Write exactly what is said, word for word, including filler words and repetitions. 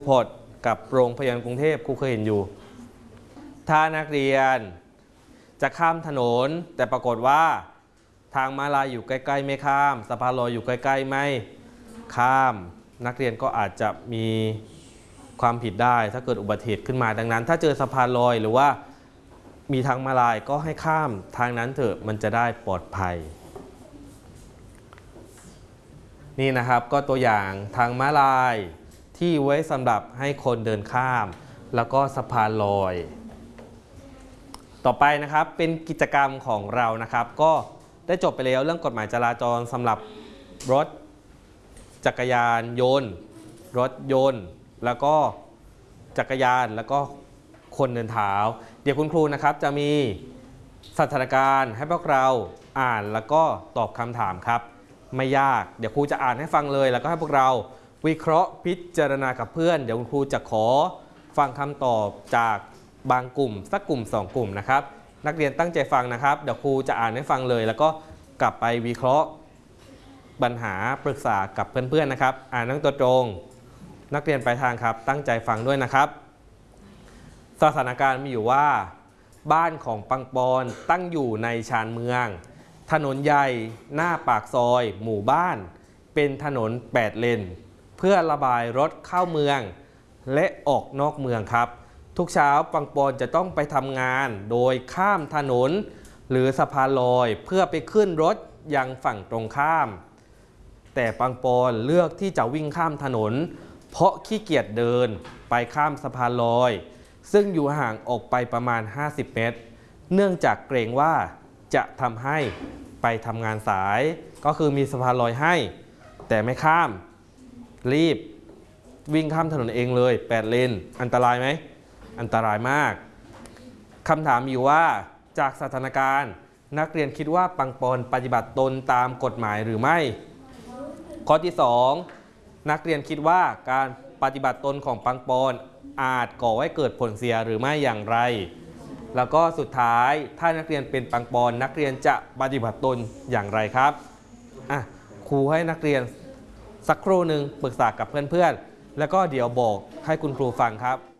พดกับโรงพยาบาลกรุงเทพครูเคยเห็นอยู่ถ้านักเรียนจะข้ามถนนแต่ปรากฏว่าทางม้าลายอยู่ใกล้ๆไม่ข้ามสะพานลอยอยู่ใกล้ๆไม่ข้ามนักเรียนก็อาจจะมีความผิดได้ถ้าเกิดอุบัติเหตุขึ้นมาดังนั้นถ้าเจอสะพานลอยหรือว่ามีทางม้าลายก็ให้ข้ามทางนั้นเถอะมันจะได้ปลอดภัยนี่นะครับก็ตัวอย่างทางม้าลายที่ไว้สำหรับให้คนเดินข้ามแล้วก็สะพานลอยต่อไปนะครับเป็นกิจกรรมของเรานะครับก็ได้จบไปแล้วเรื่องกฎหมายจราจรสำหรับรถจักรยานยนต์รถยนต์แล้วก็จักรยานแล้วก็คนเดินเท้าเดี๋ยวคุณครูนะครับจะมีสถานการณ์ให้พวกเราอ่านแล้วก็ตอบคำถามครับไม่ยากเดี๋ยวครูจะอ่านให้ฟังเลยแล้วก็ให้พวกเราวิเคราะห์พิจารณากับเพื่อนเดี๋ยวคุณครูจะขอฟังคำตอบจากบางกลุ่มสักกลุ่มสองกลุ่มนะครับนักเรียนตั้งใจฟังนะครับเดี๋ยวครูจะอ่านให้ฟังเลยแล้วก็กลับไปวิเคราะห์ปัญหาปรึกษากับเพื่อนๆนะครับอ่านนั่งตัวตรงนักเรียนปลายทางครับตั้งใจฟังด้วยนะครับสถานการณ์มีอยู่ว่าบ้านของปังปอนตั้งอยู่ในชานเมืองถนนใหญ่หน้าปากซอยหมู่บ้านเป็นถนนแปดเลนเพื่อระบายรถเข้าเมืองและออกนอกเมืองครับทุกเช้าปังปอนจะต้องไปทำงานโดยข้ามถนนหรือสะพานลอยเพื่อไปขึ้นรถยังฝั่งตรงข้ามแต่ปังปอนเลือกที่จะวิ่งข้ามถนนเพราะขี้เกียจเดินไปข้ามสะพานลอยซึ่งอยู่ห่างออกไปประมาณห้าสิบเมตรเนื่องจากเกรงว่าจะทำให้ไปทำงานสายก็คือมีสะพานลอยให้แต่ไม่ข้ามรีบวิ่งข้ามถนนเองเลยแปดเลนอันตรายไหมอันตรายมากคำถามอยู่ว่าจากสถานการณ์นักเรียนคิดว่าปังปอนปฏิบัติตนตามกฎหมายหรือไม่ข้อที่สองนักเรียนคิดว่าการปฏิบัติตนของปังปอนอาจก่อให้เกิดผลเสียหรือไม่อย่างไรแล้วก็สุดท้ายถ้านักเรียนเป็นปังปอนนักเรียนจะปฏิบัติตนอย่างไรครับอ่ะครูให้นักเรียนสักครู่หนึ่งปรึกษากับเพื่อนๆแล้วก็เดี๋ยวบอกให้คุณครูฟังครับ